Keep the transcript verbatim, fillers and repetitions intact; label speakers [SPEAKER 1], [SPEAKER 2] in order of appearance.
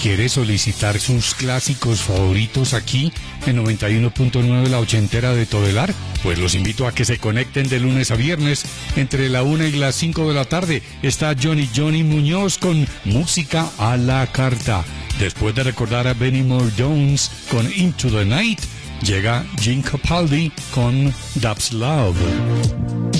[SPEAKER 1] ¿Quiere solicitar sus clásicos favoritos aquí en noventa y uno punto nueve La Ochentera de Todelar? Pues los invito a que se conecten de lunes a viernes entre la una y las cinco de la tarde. Está Johnny Johnny Muñoz con música a la carta. Después de recordar a Benny Moore Jones con Into the Night, llega Gene Capaldi con That's Love.